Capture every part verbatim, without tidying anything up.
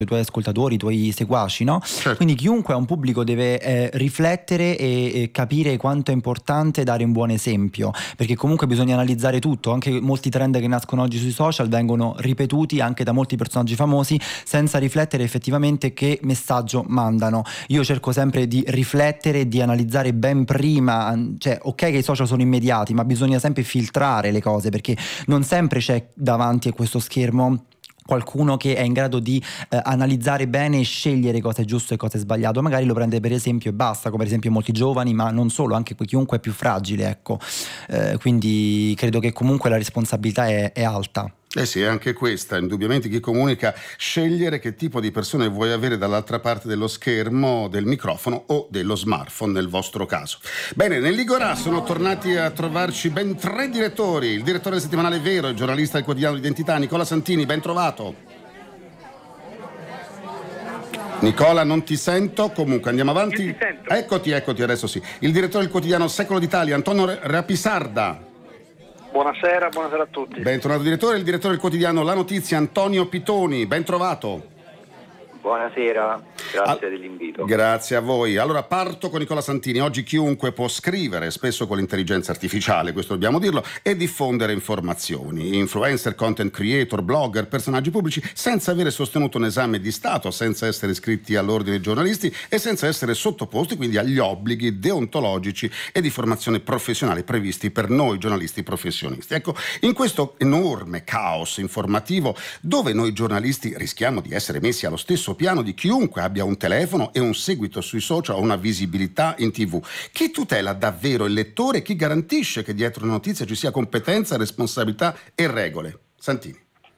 i tuoi ascoltatori, i tuoi seguaci, no? Certo. Quindi chiunque ha un pubblico deve eh, riflettere e, e capire quanto è importante dare un buon esempio, perché comunque bisogna analizzare tutto. Anche molti trend che nascono oggi sui social vengono ripetuti anche da molti personaggi famosi senza riflettere effettivamente che messaggio mandano. Io cerco sempre di riflettere e di analizzare ben prima, cioè ok che i social sono immediati, ma bisogna sempre filtrare le cose, perché non sempre c'è davanti a questo schermo qualcuno che è in grado di eh, analizzare bene e scegliere cosa è giusto e cosa è sbagliato. Magari lo prende per esempio e basta, come per esempio molti giovani, ma non solo, anche chiunque è più fragile, ecco. Eh, quindi credo che comunque la responsabilità è, è alta. Eh sì, anche questa, indubbiamente chi comunica, scegliere che tipo di persone vuoi avere dall'altra parte dello schermo, del microfono o dello smartphone nel vostro caso. Bene, nell'Igorà sono tornati a trovarci ben tre direttori, il direttore del settimanale Vero, il giornalista del quotidiano Identità, Nicola Santini, ben trovato. Nicola, non ti sento, comunque andiamo avanti. Io ti sento. Eccoti, eccoti, adesso sì. Il direttore del quotidiano Secolo d'Italia, Antonio Rapisarda. Buonasera, buonasera a tutti. Bentornato direttore, il direttore del quotidiano La Notizia Antonio Pitoni, ben trovato. Buonasera, grazie ah, dell'invito. Grazie a voi. Allora parto con Nicola Santini. Oggi chiunque può scrivere, spesso con l'intelligenza artificiale, questo dobbiamo dirlo, e diffondere informazioni. Influencer, content creator, blogger, personaggi pubblici, senza avere sostenuto un esame di Stato, senza essere iscritti all'ordine dei giornalisti e senza essere sottoposti quindi agli obblighi deontologici e di formazione professionale previsti per noi giornalisti professionisti. Ecco, in questo enorme caos informativo, dove noi giornalisti rischiamo di essere messi allo stesso piano di chiunque abbia un telefono e un seguito sui social o una visibilità in tv. Chi tutela davvero il lettore e chi garantisce che dietro le notizie ci sia competenza, responsabilità e regole? Santini.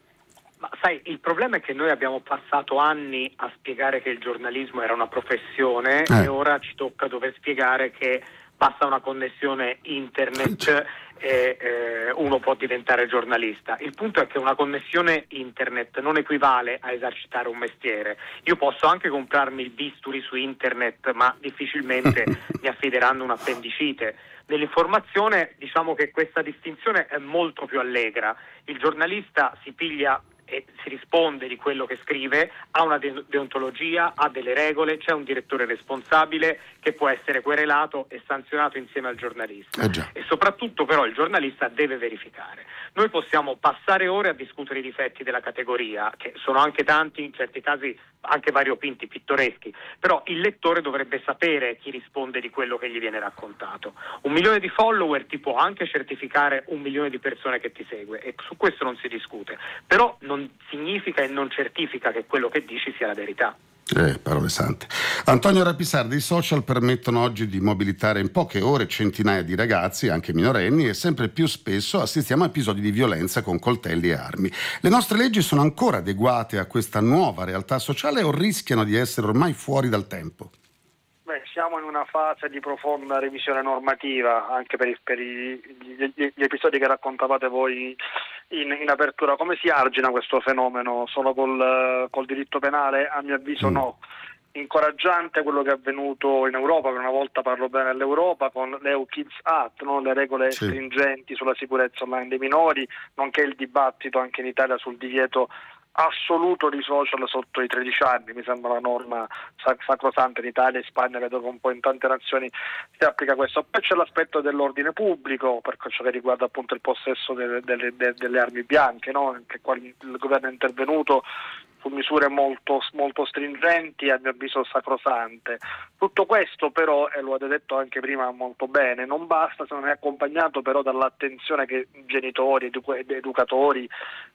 Ma sai, il problema è che noi abbiamo passato anni a spiegare che il giornalismo era una professione eh. e ora ci tocca dover spiegare che basta una connessione internet e eh, uno può diventare giornalista. Il punto è che una connessione internet non equivale a esercitare un mestiere. Io posso anche comprarmi il bisturi su internet, ma difficilmente mi affideranno un'appendicite. Nell'informazione diciamo che questa distinzione è molto più allegra. Il giornalista si piglia e si risponde di quello che scrive, ha una de- deontologia, ha delle regole, c'è un direttore responsabile che può essere querelato e sanzionato insieme al giornalista. Eh già. E soprattutto però il giornalista deve verificare. Noi possiamo passare ore a discutere i difetti della categoria, che sono anche tanti, in certi casi anche variopinti, pittoreschi, però il lettore dovrebbe sapere chi risponde di quello che gli viene raccontato. Un milione di follower ti può anche certificare un milione di persone che ti segue e su questo non si discute, però non significa e non certifica che quello che dici sia la verità. Eh, parole sante. Antonio Rapisardi, i social permettono oggi di mobilitare in poche ore centinaia di ragazzi, anche minorenni, e sempre più spesso assistiamo a episodi di violenza con coltelli e armi. Le nostre leggi sono ancora adeguate a questa nuova realtà sociale o rischiano di essere ormai fuori dal tempo? Beh, siamo in una fase di profonda revisione normativa, anche per, i, per i, gli, gli episodi che raccontavate voi in, in apertura. Come si argina questo fenomeno? Solo col, col diritto penale? A mio avviso mm. no. Incoraggiante quello che è avvenuto in Europa, per una volta parlo bene dell'Europa, con l'E U Kids Act, no? Le regole sì. stringenti sulla sicurezza online dei minori, nonché il dibattito anche in Italia sul divieto assoluto di social sotto i tredici anni. Mi sembra una norma sac- sacrosanta in Italia, in Spagna, vedo che un po' in tante nazioni si applica questo. Poi c'è l'aspetto dell'ordine pubblico, per ciò che riguarda appunto il possesso delle, delle, delle, delle armi bianche, no? Anche qua il governo è intervenuto su misure molto, molto stringenti, a mio avviso sacrosante. Tutto questo però, e lo avete detto anche prima molto bene, non basta se non è accompagnato però dall'attenzione che genitori, edu- educatori,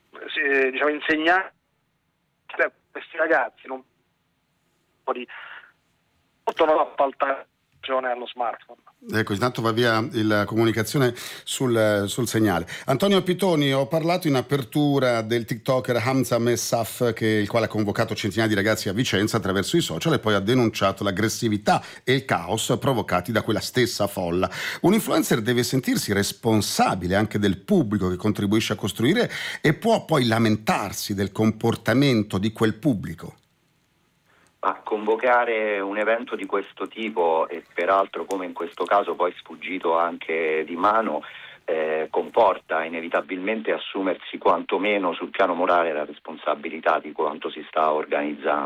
eh, diciamo insegnanti, questi ragazzi non possono appaltare allo smartphone. Ecco, intanto va via la comunicazione sul, sul segnale. Antonio Pitoni, ho parlato in apertura del tiktoker Hamza Messaf, che, il quale ha convocato centinaia di ragazzi a Vicenza attraverso i social e poi ha denunciato l'aggressività e il caos provocati da quella stessa folla. Un influencer deve sentirsi responsabile anche del pubblico che contribuisce a costruire e può poi lamentarsi del comportamento di quel pubblico. A convocare un evento di questo tipo, e peraltro come in questo caso poi sfuggito anche di mano, eh, comporta inevitabilmente assumersi quantomeno sul piano morale la responsabilità di quanto si sta organizzando.